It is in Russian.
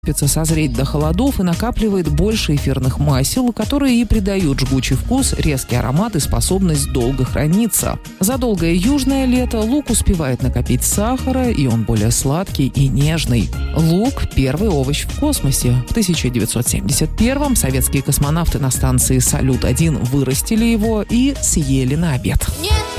созреть до холодов и накапливает больше эфирных масел, которые и придают жгучий вкус, резкий аромат и способность долго храниться. За долгое южное лето лук успевает накопить сахара, и он более сладкий и нежный. Лук – первый овощ в космосе. В 1971-м советские космонавты на станции «Салют-1» вырастили его и съели на обед. Нет!